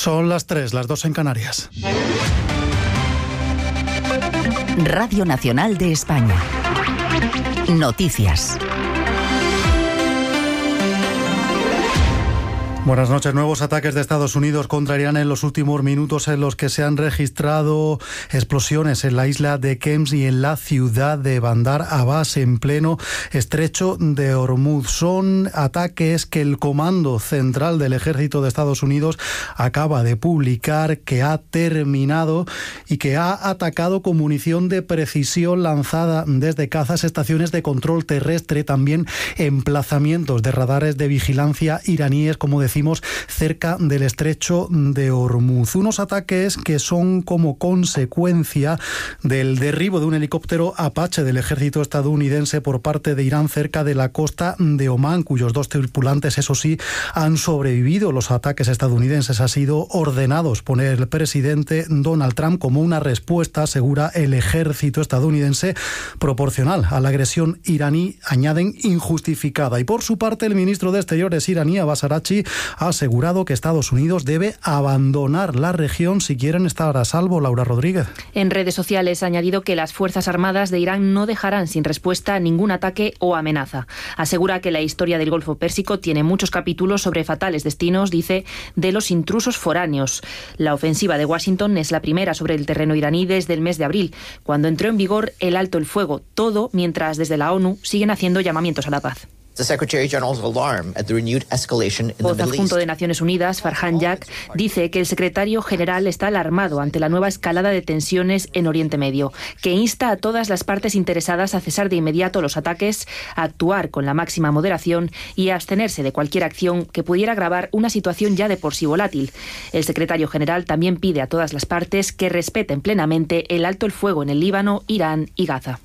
Son las 3, las 2 en Canarias. Radio Nacional de España. Noticias. Buenas noches. Nuevos ataques de Estados Unidos contra Irán en los últimos minutos, en los que se han registrado explosiones en la isla de Kems y en la ciudad de Bandar Abbas, en pleno estrecho de Hormuz. Son ataques que el Comando Central del Ejército de Estados Unidos acaba de publicar que ha terminado y que ha atacado con munición de precisión lanzada desde cazas, estaciones de control terrestre, también emplazamientos de radares de vigilancia iraníes, como decimos, cerca del estrecho de Hormuz. Unos ataques que son como consecuencia del derribo de un helicóptero Apache del ejército estadounidense por parte de Irán cerca de la costa de Omán, cuyos 2 tripulantes, eso sí, han sobrevivido. Los ataques estadounidenses han sido ordenados por el presidente Donald Trump como una respuesta, asegura el ejército estadounidense, proporcional a la agresión iraní, añaden injustificada. Y por su parte, el ministro de Exteriores iraní, Abbas Araghchi, ha asegurado que Estados Unidos debe abandonar la región si quieren estar a salvo. Laura Rodríguez. En redes sociales ha añadido que las Fuerzas Armadas de Irán no dejarán sin respuesta ningún ataque o amenaza. Asegura que la historia del Golfo Pérsico tiene muchos capítulos sobre fatales destinos, dice, de los intrusos foráneos. La ofensiva de Washington es la primera sobre el terreno iraní desde el mes de abril, cuando entró en vigor el alto el fuego. Todo mientras desde la ONU siguen haciendo llamamientos a la paz. Voz adjunto de Naciones Unidas, Farhan Yak, dice que el secretario general está alarmado ante la nueva escalada de tensiones en Oriente Medio, que insta a todas las partes interesadas a cesar de inmediato los ataques, a actuar con la máxima moderación y a abstenerse de cualquier acción que pudiera agravar una situación ya de por sí volátil. El secretario general también pide a todas las partes que respeten plenamente el alto el fuego en el Líbano, Irán y Gaza.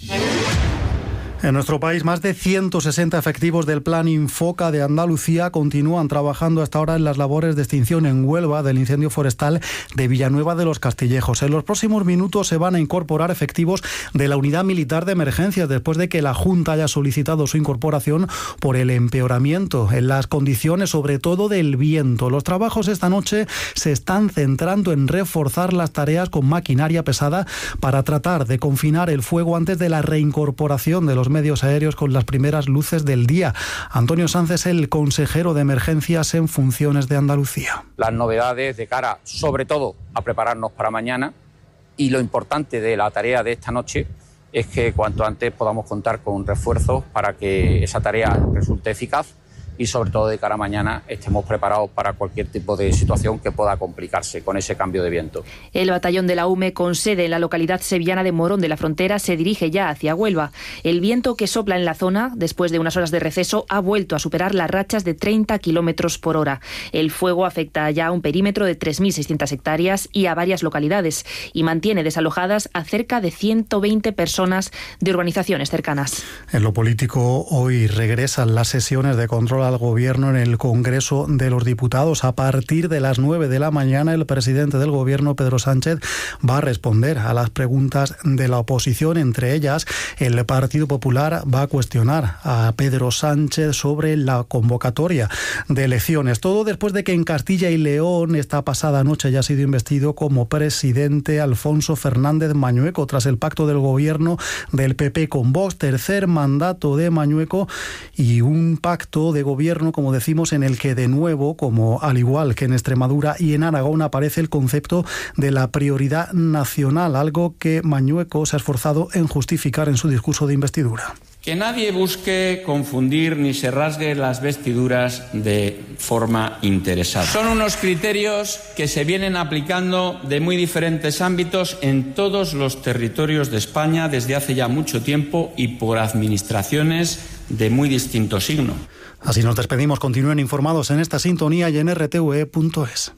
En nuestro país, más de 160 efectivos del Plan Infoca de Andalucía continúan trabajando hasta ahora en las labores de extinción en Huelva del incendio forestal de Villanueva de los Castillejos. En los próximos minutos se van a incorporar efectivos de la Unidad Militar de Emergencias, después de que la Junta haya solicitado su incorporación por el empeoramiento en las condiciones, sobre todo del viento. Los trabajos esta noche se están centrando en reforzar las tareas con maquinaria pesada para tratar de confinar el fuego antes de la reincorporación de los medios aéreos con las primeras luces del día. Antonio Sanz es el consejero de Emergencias en funciones de Andalucía. Las novedades de cara, sobre todo, a prepararnos para mañana, y lo importante de la tarea de esta noche es que cuanto antes podamos contar con refuerzos para que esa tarea resulte eficaz y sobre todo de cara a mañana estemos preparados para cualquier tipo de situación que pueda complicarse con ese cambio de viento. El batallón de la UME, con sede en la localidad sevillana de Morón de la Frontera, se dirige ya hacia Huelva. El viento que sopla en la zona, después de unas horas de receso, ha vuelto a superar las rachas de 30 kilómetros por hora. El fuego afecta ya a un perímetro de 3.600 hectáreas y a varias localidades, y mantiene desalojadas a cerca de 120 personas de urbanizaciones cercanas. En lo político, hoy regresan las sesiones de control al Gobierno en el Congreso de los Diputados. A partir de las 9 de la mañana, el presidente del Gobierno, Pedro Sánchez, va a responder a las preguntas de la oposición. Entre ellas, el Partido Popular va a cuestionar a Pedro Sánchez sobre la convocatoria de elecciones. Todo después de que en Castilla y León esta pasada noche ya ha sido investido como presidente Alfonso Fernández Mañueco, tras el pacto del Gobierno del PP con Vox. Tercer mandato de Mañueco y un pacto de gobierno, como decimos, en el que de nuevo, como al igual que en Extremadura y en Aragón, aparece el concepto de la prioridad nacional, algo que Mañueco se ha esforzado en justificar en su discurso de investidura. Que nadie busque confundir ni se rasgue las vestiduras de forma interesada. Son unos criterios que se vienen aplicando de muy diferentes ámbitos en todos los territorios de España desde hace ya mucho tiempo y por administraciones de muy distinto signo. Así nos despedimos. Continúen informados en esta sintonía y en rtve.es.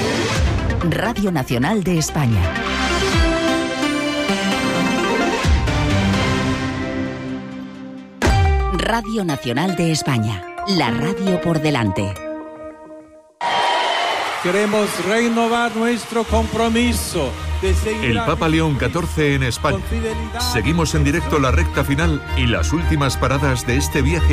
Radio Nacional de España. Radio Nacional de España. La radio por delante. Queremos renovar nuestro compromiso de seguir. El Papa León XIV en España. Seguimos en directo la recta final y las últimas paradas de este viaje